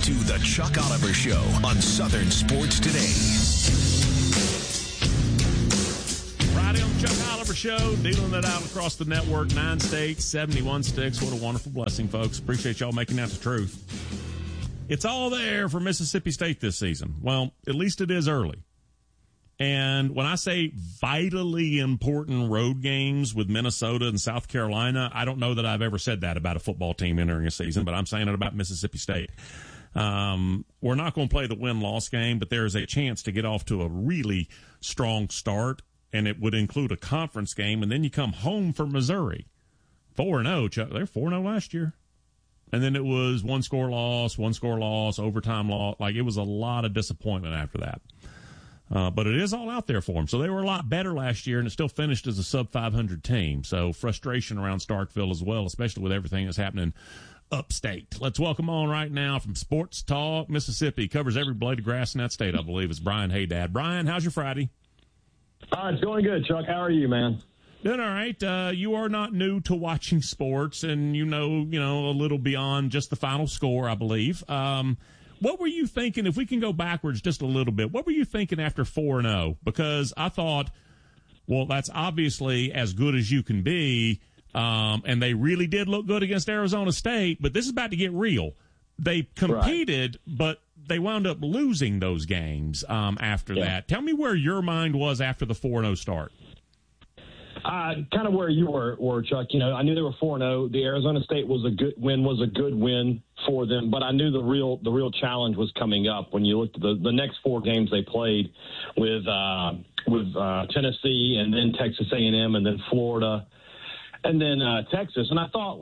to the Chuck Oliver Show on Southern Sports Today. Friday on the Chuck Oliver Show, dealing it out across the network, 9 states, 71 sticks. What a wonderful blessing, folks. Appreciate y'all making that the truth. It's all there for Mississippi State this season. Well, at least it is early. And when I say vitally important road games with Minnesota and South Carolina, I don't know that I've ever said that about a football team entering a season, but I'm saying it about Mississippi State. We're not going to play the win-loss game, but there is a chance to get off to a really strong start, and it would include a conference game, and then you come home for Missouri. 4-0, Chuck. They're 4-0 last year. And then it was one score loss, overtime loss. Like, it was a lot of disappointment after that. But it is all out there for them. So they were a lot better last year, and it still finished as a sub-500 team. So frustration around Starkville as well, especially with everything that's happening upstate. Let's welcome on right now from Sports Talk Mississippi. Covers every blade of grass in that state, I believe. It's Brian Haydad. Brian, how's your Friday? It's going good, Chuck. How are you, man? Doing all right. You are not new to watching sports, and you know a little beyond just the final score, I believe. What were you thinking, if we can go backwards just a little bit, what were you thinking after 4-0? Because I thought, well, that's obviously as good as you can be, and they really did look good against Arizona State, but this is about to get real. They competed, right, but they wound up losing those games after that. Tell me where your mind was after the 4-0 start. Kind of where you were, Chuck. I knew they were 4-0. The Arizona State was a good win for them, but I knew the real challenge was coming up when you looked at the next 4 games they played with Tennessee, and then Texas A&M, and then Florida, and then Texas. And I thought,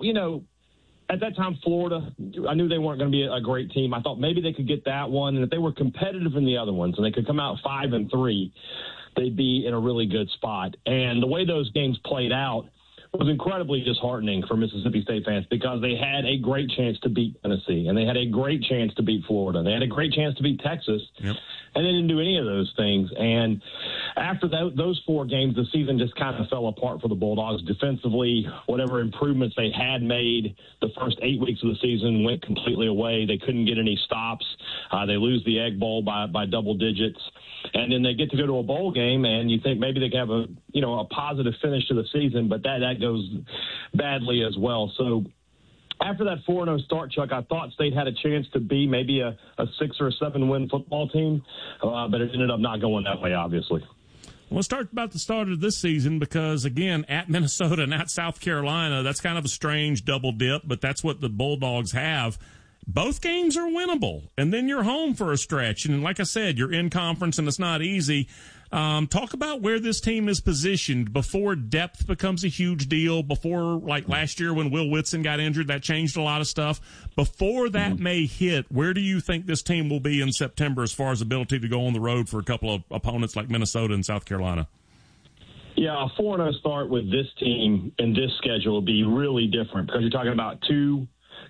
at that time, Florida, I knew they weren't going to be a great team. I thought maybe they could get that one, and if they were competitive in the other ones, and they could come out 5-3, they'd be in a really good spot. And the way those games played out was incredibly disheartening for Mississippi State fans, because they had a great chance to beat Tennessee, and they had a great chance to beat Florida. They had a great chance to beat Texas, and they didn't do any of those things. And after those 4 games, the season just kind of fell apart for the Bulldogs. Defensively, whatever improvements they had made the first 8 weeks of the season went completely away. They couldn't get any stops. They lose the Egg Bowl by double digits. And then they get to go to a bowl game, and you think maybe they can have a positive finish to the season, but that goes badly as well. So after that 4-0 start, Chuck, I thought State had a chance to be maybe a 6 or 7 win football team, but it ended up not going that way, obviously. Well, let's start about the start of this season, because, again, at Minnesota and at South Carolina, that's kind of a strange double dip, but that's what the Bulldogs have. Both games are winnable, and then you're home for a stretch. And like I said, you're in conference, and it's not easy. Talk about where this team is positioned before depth becomes a huge deal, before, like last year when Will Whitson got injured, that changed a lot of stuff. Before that may hit, where do you think this team will be in September as far as ability to go on the road for a couple of opponents like Minnesota and South Carolina? Yeah, a 4-0 start with this team and this schedule will be really different, because you're talking about 2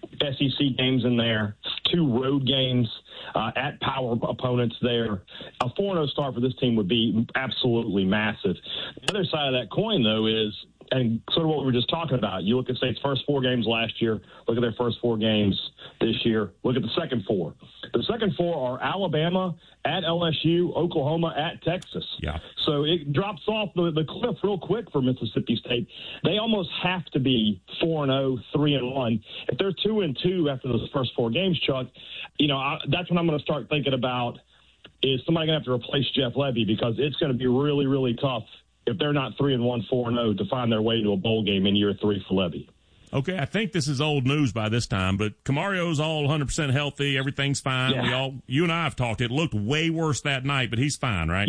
SEC games in there, 2 road games at power opponents there. A 4-0 start for this team would be absolutely massive. The other side of that coin, though, is, and sort of what we were just talking about, you look at State's first 4 games last year, look at their first 4 games this year, look at the second 4. The second 4 are Alabama at LSU, Oklahoma at Texas. Yeah. So it drops off the cliff real quick for Mississippi State. They almost have to be 4-0, 3-1. If they're 2-2 after those first 4 games, Chuck, that's when I'm going to start thinking about, is somebody going to have to replace Jeff Lebby, because it's going to be really, really tough if they're not 3-1, 4-0 to find their way to a bowl game in year 3 for Lebby. Okay, I think this is old news by this time, but Camario's all 100% healthy. Everything's fine. Yeah. You and I have talked. It looked way worse that night, but he's fine, right?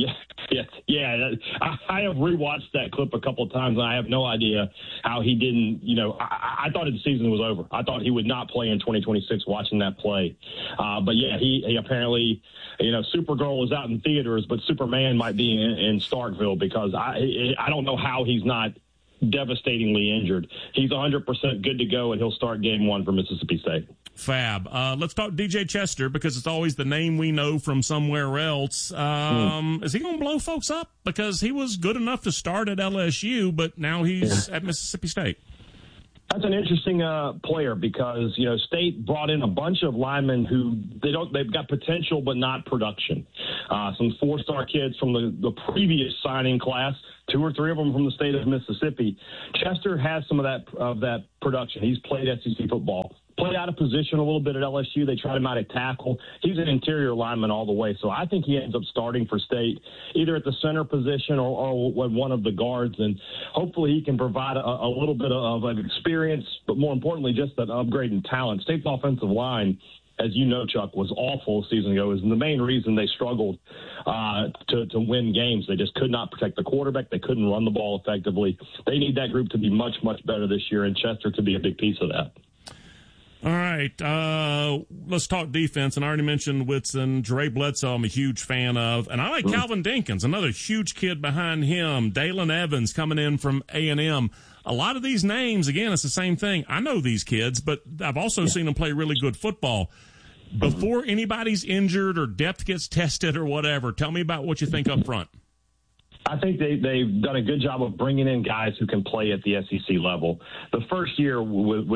Yeah. I have rewatched that clip a couple of times, and I have no idea how he didn't. I thought the season was over. I thought he would not play in 2026. Watching that play, but yeah, he apparently, Supergirl is out in theaters, but Superman might be in Starkville, because I don't know how he's not devastatingly injured. He's 100% good to go, and he'll start game 1 for Mississippi State. Fab. Let's talk DJ Chester, because it's always the name we know from somewhere else. Is he going to blow folks up? Because he was good enough to start at LSU, but now he's at Mississippi State. That's an interesting player because, State brought in a bunch of linemen who they've got potential but not production. Some 4-star kids from the previous signing class, 2 or 3 of them from the state of Mississippi. Chester has some of that production. He's played SEC football. Played out of position a little bit at LSU. They tried him out at tackle. He's an interior lineman all the way. So I think he ends up starting for State either at the center position or one of the guards. And hopefully he can provide a little bit of an experience, but more importantly, just an upgrade in talent. State's offensive line, as you know, Chuck, was awful a season ago. Is the main reason they struggled to win games. They just could not protect the quarterback. They couldn't run the ball effectively. They need that group to be much, much better this year, and Chester to be a big piece of that. All right, let's talk defense. And I already mentioned Whitson. Dre Bledsoe, I'm a huge fan of. And I like Calvin Dinkins, another huge kid behind him. Dalen Evans coming in from A&M. A lot of these names, again, it's the same thing. I know these kids, but I've also seen them play really good football. Before anybody's injured or depth gets tested or whatever, tell me about what you think up front. I think they've done a good job of bringing in guys who can play at the SEC level. The first year with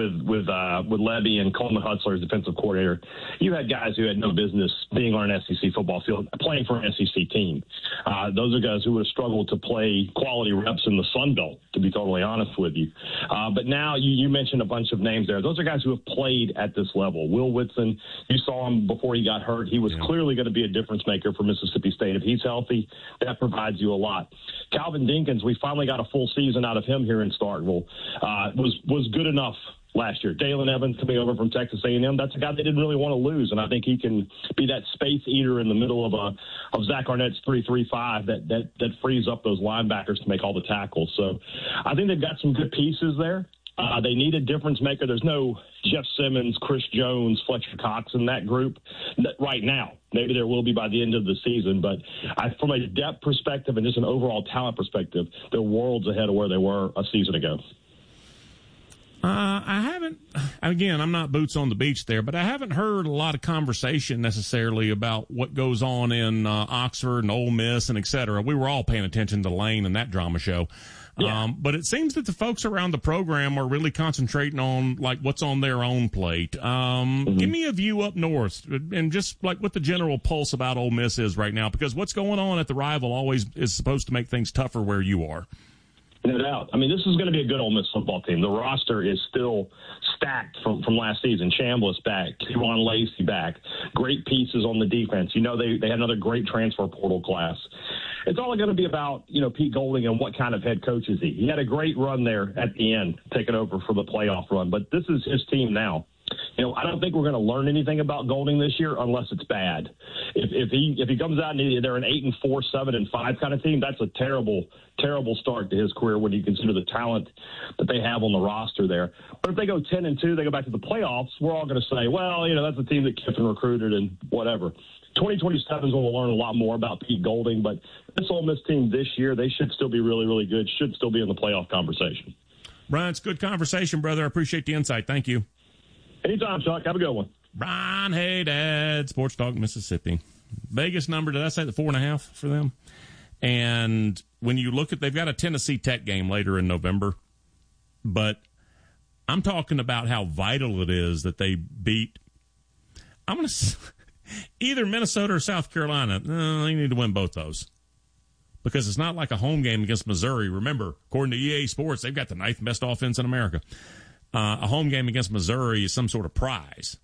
Levy and Coleman Hutzler as defensive coordinator, you had guys who had no business being on an SEC football field, playing for an SEC team. Those are guys who would have struggled to play quality reps in the Sun Belt, to be totally honest with you. But now you mentioned a bunch of names there. Those are guys who have played at this level. Will Whitson, you saw him before he got hurt. He was clearly going to be a difference maker for Mississippi State. If he's healthy, that provides you a lot. Calvin Dinkins, we finally got a full season out of him here in Starkville. Was good enough last year. Dalen Evans coming over from Texas A&M, that's a guy they didn't really want to lose, and I think he can be that space eater in the middle of Zach Arnett's 3-3-5 that frees up those linebackers to make all the tackles. So I think they've got some good pieces there. They need a difference maker. There's no Jeff Simmons, Chris Jones, Fletcher Cox in that group right now. Maybe there will be by the end of the season. But from a depth perspective and just an overall talent perspective, they're worlds ahead of where they were a season ago. I haven't, again, I'm not boots on the beach there, but I haven't heard a lot of conversation necessarily about what goes on in Oxford and Ole Miss and et cetera. We were all paying attention to Lane and that drama show. Yeah. But it seems that the folks around the program are really concentrating on like what's on their own plate. Give me a view up north and just like what the general pulse about Ole Miss is right now, because what's going on at the rival always is supposed to make things tougher where you are. No doubt. I mean, this is going to be a good Ole Miss football team. The roster is still stacked from last season. Chambliss back, Kevon Lacey back, great pieces on the defense. They had another great transfer portal class. It's all going to be about, Pete Golding and what kind of head coach is he. He had a great run there at the end, taking over for the playoff run, but this is his team now. I don't think we're going to learn anything about Golding this year unless it's bad. If he comes out and they're an 8-4, 7-5 kind of team, that's a terrible start to his career when you consider the talent that they have on the roster there. But if they go 10-2, they go back to the playoffs, we're all going to say, well, that's a team that Kiffin recruited and whatever. 2027 is when we'll learn a lot more about Pete Golding, but this Ole Miss team this year, they should still be really, really good, should still be in the playoff conversation. Brian, it's good conversation, brother. I appreciate the insight. Thank you. Anytime, Chuck. Have a good one. Brian Haydad, Sports Talk Mississippi. Vegas number, did I say the 4.5 for them? And when you look at, they've got a Tennessee Tech game later in November, but I'm talking about how vital it is that they beat, I'm going to either Minnesota or South Carolina. They need to win both those because it's not like a home game against Missouri. Remember, according to EA Sports, they've got the 9th best offense in America. A home game against Missouri is some sort of prize.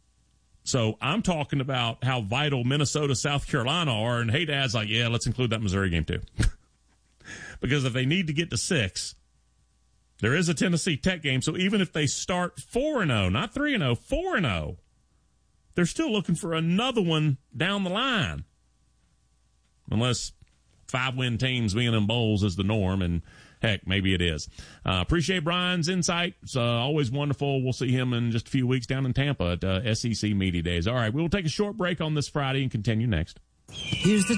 So I'm talking about how vital Minnesota, South Carolina are, and Haydad's like, yeah, let's include that Missouri game too. Because if they need to get to 6, there is a Tennessee Tech game. So even if they start 4-0, not 3-0, 4-0, they're still looking for another one down the line. Unless 5-win teams being in bowls is the norm, and heck, maybe it is. Appreciate Brian's insight. It's always wonderful. We'll see him in just a few weeks down in Tampa at SEC Media Days. All right, we will take a short break on this Friday and continue next. Here's the